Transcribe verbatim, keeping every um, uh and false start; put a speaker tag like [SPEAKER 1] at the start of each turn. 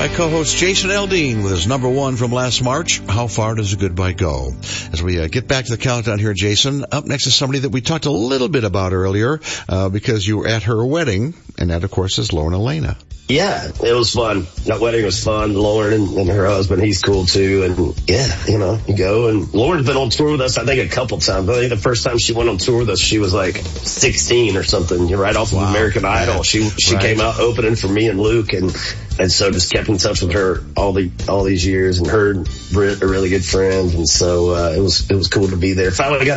[SPEAKER 1] My co-host Jason Aldean with his number one from last March, How Far Does a Goodbye Go? As we uh, get back to the countdown here, Jason, up next is somebody that we talked a little bit about earlier uh, because you were at her wedding, and that, of course, is Lauren Elena.
[SPEAKER 2] Yeah, it was fun. That wedding was fun. Lauren and, and her husband, he's cool too. And yeah, you know, you go. And Lauren's been on tour with us, I think, a couple times. I think the first time she went on tour with us, she was like sixteen or something. You're right off of wow. American Idol. She she right. came out opening for me and Luke, and and so just kept in touch with her all the all these years. And her and Britt are really good friends, and so uh, it was it was cool to be there. Finally got